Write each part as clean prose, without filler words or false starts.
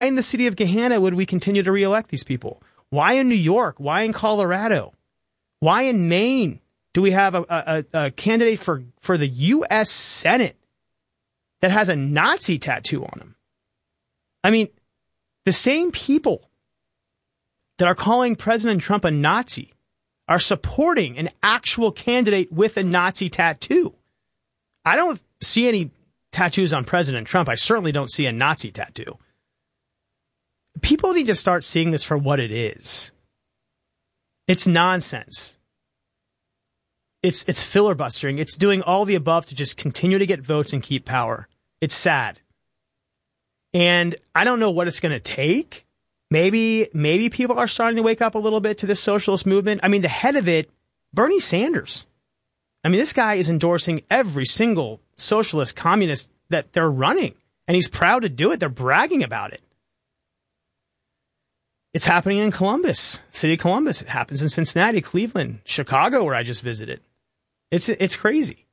in the city of Gahanna would we continue to reelect these people? Why in New York? Why in Colorado? Why in Maine do we have a candidate for the U.S. Senate that has a Nazi tattoo on him? I mean, the same people that are calling President Trump a Nazi are supporting an actual candidate with a Nazi tattoo. I don't see any tattoos on President Trump. I certainly don't see a Nazi tattoo. People need to start seeing this for what it is. It's nonsense. It's filibustering. It's doing all the above to just continue to get votes and keep power. It's sad. And I don't know what it's going to take. Maybe people are starting to wake up a little bit to this socialist movement. I mean, the head of it, Bernie Sanders. I mean, this guy is endorsing every single socialist communist that they're running. And he's proud to do it. They're bragging about it. It's happening in Columbus, city of Columbus. It happens in Cincinnati, Cleveland, Chicago, where I just visited. It's crazy.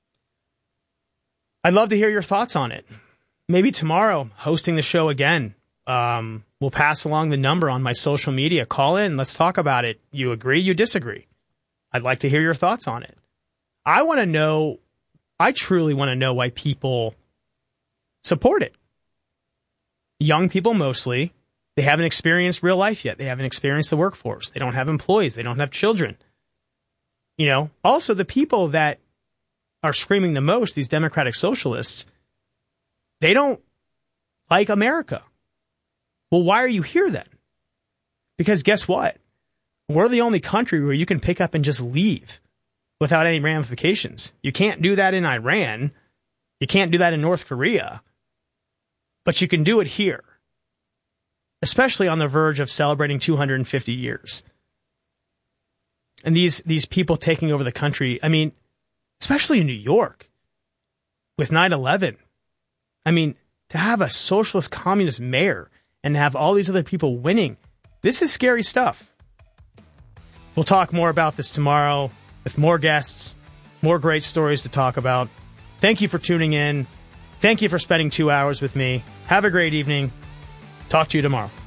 I'd love to hear your thoughts on it. Maybe tomorrow, hosting the show again. We'll pass along the number on my social media. Call in. Let's talk about it. You agree? You disagree? I'd like to hear your thoughts on it. I truly want to know why people support it. Young people mostly. They haven't experienced real life yet. They haven't experienced the workforce. They don't have employees. They don't have children. You know, also the people that are screaming the most, these democratic socialists, they don't like America. Well, why are you here then? Because guess what? We're the only country where you can pick up and just leave without any ramifications. You can't do that in Iran. You can't do that in North Korea. But you can do it here, especially on the verge of celebrating 250 years. And these people taking over the country, I mean, especially in New York with 9/11. I mean, to have a socialist communist mayor and to have all these other people winning, this is scary stuff. We'll talk more about this tomorrow with more guests, more great stories to talk about. Thank you for tuning in. Thank you for spending 2 hours with me. Have a great evening. Talk to you tomorrow.